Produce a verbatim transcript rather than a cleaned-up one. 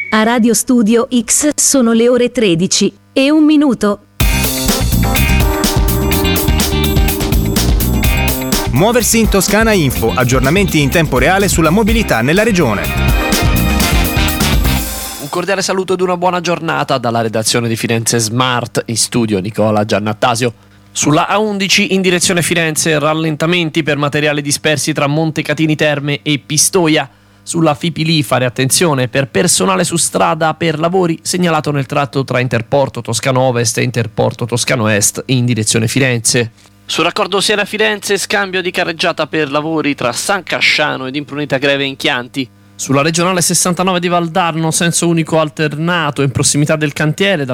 A Radio Studio X sono le ore tredici e un minuto. Muoversi in Toscana Info, aggiornamenti in tempo reale sulla mobilità nella regione. Un cordiale saluto ed una buona giornata dalla redazione di Firenze Smart, in studio Nicola Giannattasio. Sulla A undici in direzione Firenze, rallentamenti per materiali dispersi tra Montecatini Terme e Pistoia. Sulla Fipili fare attenzione per personale su strada per lavori segnalato nel tratto tra Interporto Toscano Ovest e Interporto Toscano Est in direzione Firenze. Sul raccordo Siena-Firenze, scambio di carreggiata per lavori tra San Casciano ed Imprunita Greve in Chianti. Sulla regionale sessantanove di Valdarno, senso unico alternato in prossimità del cantiere,